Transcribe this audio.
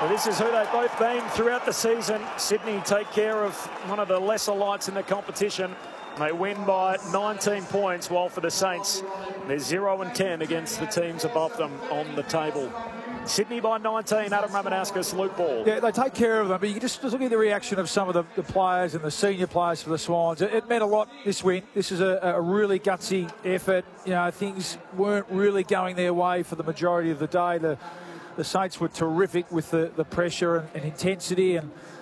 So this is who they've both been throughout the season. Sydney take care of one of the lesser lights in the competition. They win by 19 points, while for the Saints, they're 0-10 against the teams above them on the table. Sydney by 19, Adam Ramanauskas, Luke Ball. Yeah, they take care of them, but you can just look at the reaction of some of the players and the senior players for the Swans. It meant a lot, this win. This is a really gutsy effort. You know, things weren't really going their way for the majority of the day. The Saints were terrific with the pressure and intensity, and